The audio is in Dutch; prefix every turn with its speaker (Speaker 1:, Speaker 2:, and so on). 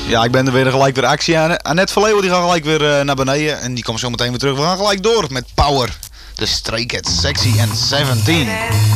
Speaker 1: Ja, ik ben er weer gelijk weer actie aan. Annette Verleeuwen die gaat gelijk weer naar beneden. En die komt zo meteen weer terug. We gaan gelijk door met Power. De Stray Cats, Sexy and 17.